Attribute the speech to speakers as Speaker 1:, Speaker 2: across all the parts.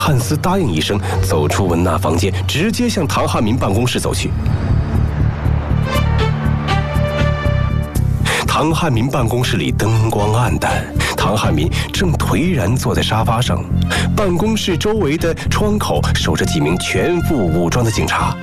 Speaker 1: 汉斯答应一声，走出文娜房间，直接向唐汉民办公室走去。唐汉民办公室里灯光暗淡，唐汉民正颓然坐在沙发上，办公室周围的窗口守着几名全副武装的警察。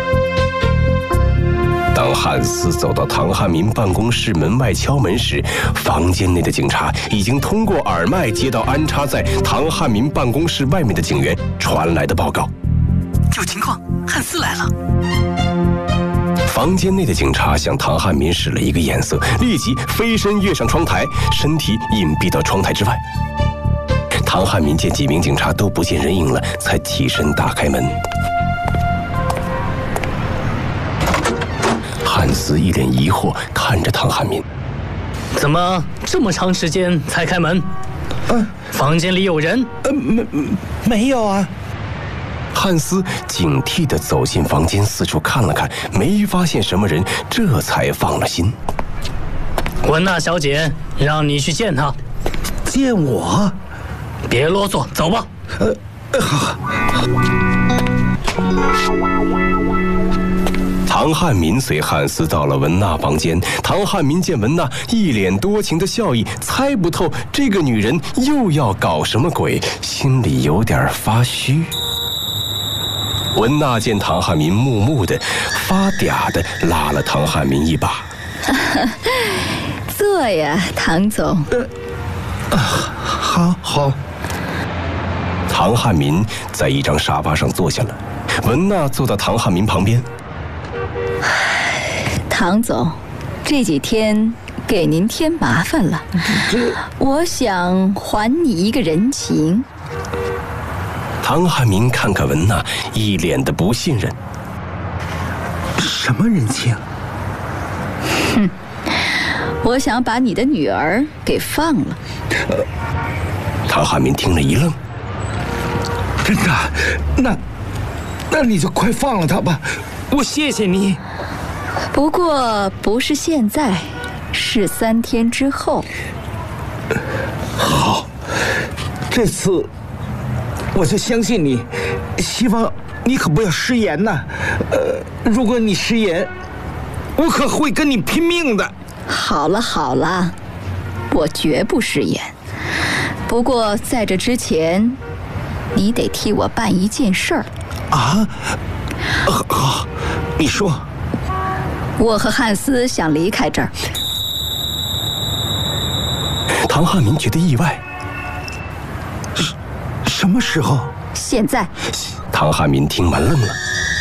Speaker 1: 当汉斯走到唐汉民办公室门外敲门时，房间内的警察已经通过耳麦接到安插在唐汉民办公室外面的警员传来的报告：
Speaker 2: 有情况，汉斯来了。
Speaker 1: 房间内的警察向唐汉民使了一个眼色，立即飞身跃上窗台，身体隐蔽到窗台之外。唐汉民见几名警察都不见人影了，才起身打开门。汉斯一脸疑惑看着唐汉民：“
Speaker 2: 怎么这么长时间才开门？房间里有人？
Speaker 3: 没有啊。”
Speaker 1: 汉斯警惕地走进房间，四处看了看，没发现什么人，这才放了心。
Speaker 2: 文娜小姐让你去见她。
Speaker 3: 见我？
Speaker 2: 别啰嗦，走吧。
Speaker 3: 好。
Speaker 1: 唐汉民随汉斯到了文娜房间，唐汉民见文娜一脸多情的笑意，猜不透这个女人又要搞什么鬼，心里有点发虚。文娜见唐汉民木木的、发嗲的，拉了唐汉民一把：“
Speaker 4: 坐呀，唐总。”
Speaker 3: 好。
Speaker 1: 唐汉民在一张沙发上坐下了，文娜坐到唐汉民旁边。
Speaker 4: 唐总，这几天给您添麻烦了，我想还你一个人情。
Speaker 1: 唐汉民看看文娜，一脸的不信任。
Speaker 3: 什么人情？
Speaker 4: 我想把你的女儿给放了。
Speaker 1: 唐汉民听了一愣。
Speaker 3: 真的？那你就快放了她吧，我谢谢你。
Speaker 4: 不过不是现在，是3天之后。
Speaker 3: 好，这次我就相信你，希望你可不要食言呐。如果你食言，我可会跟你拼命的。
Speaker 4: 好了，我绝不食言。不过在这之前，你得替我办一件事儿。
Speaker 3: 啊？好，你说。
Speaker 4: 我和汉斯想离开这儿。
Speaker 1: 唐汉民觉得意外。
Speaker 3: 什么时候？
Speaker 4: 现在。
Speaker 1: 唐汉民听完愣了。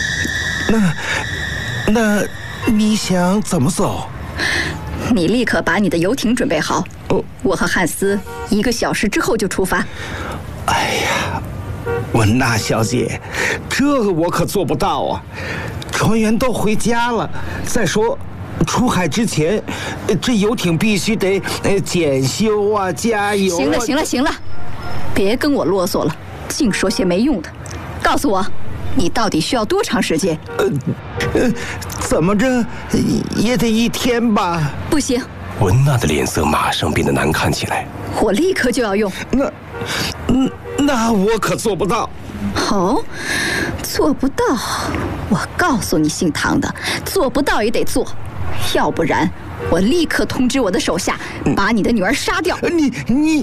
Speaker 3: 那你想怎么走？
Speaker 4: 你立刻把你的游艇准备好。我和汉斯1个小时之后就出发。
Speaker 3: 哎呀，文娜小姐，这个我可做不到啊。船员都回家了。再说，出海之前，这游艇必须得检修啊，加油啊。
Speaker 4: 行了，别跟我啰嗦了，净说些没用的。告诉我，你到底需要多长时间？
Speaker 3: 怎么着也得1天吧？
Speaker 4: 不行。
Speaker 1: 文娜的脸色马上变得难看起来。
Speaker 4: 我立刻就要用。
Speaker 3: 那我可做不到。
Speaker 4: 哦，做不到？我告诉你，姓唐的，做不到也得做，要不然我立刻通知我的手下，把你的女儿杀掉。
Speaker 3: 你，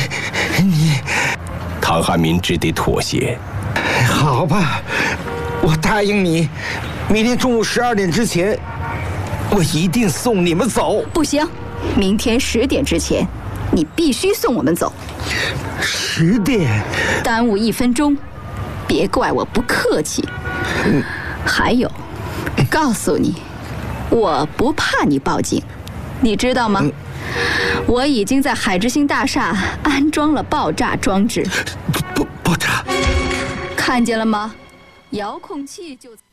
Speaker 1: 唐汉民只得妥协。
Speaker 3: 好吧，我答应你，明天中午12点之前，我一定送你们走。
Speaker 4: 不行，明天10点之前，你必须送我们走。
Speaker 3: 10点？
Speaker 4: 耽误1分钟，别怪我不客气。还有，告诉你，我不怕你报警，你知道吗？我已经在海之星大厦安装了爆炸装置。
Speaker 3: 爆炸？
Speaker 4: 看见了吗？遥控器就在。